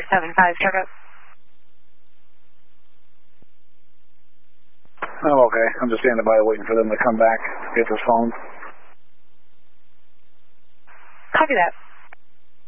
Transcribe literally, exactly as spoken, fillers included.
seven five, start up. Oh, okay. I'm just standing by waiting for them to come back, get this phone. Copy that.